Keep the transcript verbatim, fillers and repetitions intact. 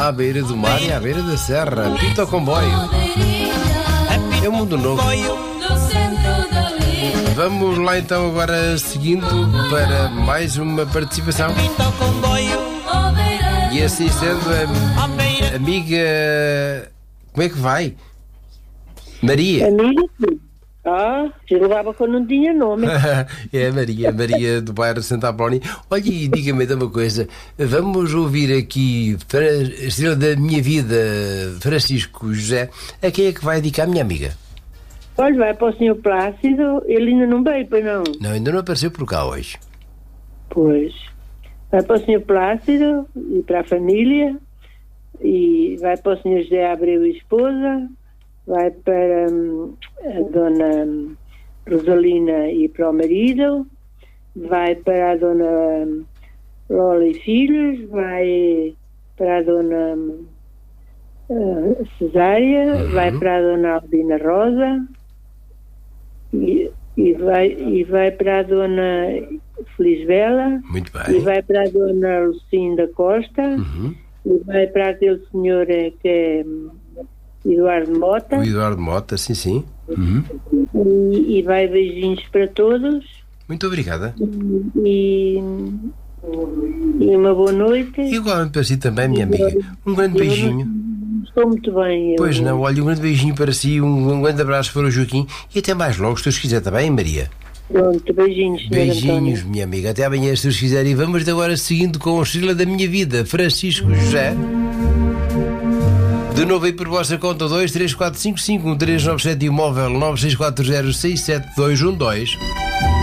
À beira do mar e à beira da serra, pinta o comboio. É um mundo novo. Vamos lá então agora seguindo para mais uma participação. E assim sendo, a amiga, como é que vai? Maria. Amiga? Ah, se levava quando não tinha nome. É a Maria, Maria do bairro Santa Apolónia. Olha, e diga-me uma coisa. Vamos ouvir aqui a estrela da minha vida, Francisco José. A quem é que vai dedicar a minha amiga? Olha, vai para o senhor Plácido. Ele ainda não veio, pois não? Não, ainda não apareceu por cá hoje. Pois. Vai para o senhor Plácido e para a família. E vai para o senhor José Abreu e esposa. Vai para hum, a dona hum, Rosalina e para o marido. Vai para a dona hum, Lola e filhos. Vai para a dona hum, uh, Cesária. Uhum. Vai para a dona Albina Rosa. E, e, vai, e vai para a dona Felizbela. Muito bem. E vai para a dona Lucinda Costa. Uhum. E vai para aquele senhor que é Eduardo Mota. O Eduardo Mota, sim, sim. Uhum. E, e vai beijinhos para todos. Muito obrigada. E, e uma boa noite. Igualmente para si também, minha amiga. Um grande beijinho. Estou muito bem. Eu... Pois não, olha, um grande beijinho para si, um, um grande abraço para o Joaquim e até mais logo, se Deus quiser, também, Maria. Pronto, beijinhos, senhor Beijinhos, António. minha amiga. Até amanhã, se Deus quiser. E vamos agora seguindo com a estrela da minha vida, Francisco José. De novo aí por vossa conta, dois três quatro cinco cinco um três nove sete e o móvel nove seis quatro zero seis sete dois um dois.